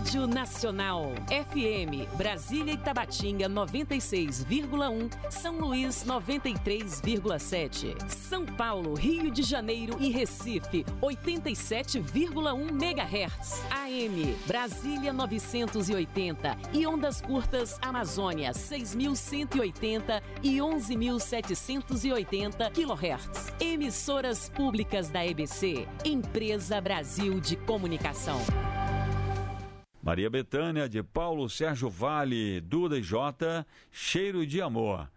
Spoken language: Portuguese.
Rádio Nacional. FM Brasília e Tabatinga 96,1. São Luís 93,7. São Paulo, Rio de Janeiro e Recife 87,1 MHz. AM Brasília 980 e ondas curtas Amazônia 6.180 e 11.780 kHz. Emissoras públicas da EBC, Empresa Brasil de Comunicação. Maria Bethânia, de Paulo Sérgio Vale, Duda e Jota, Cheiro de Amor.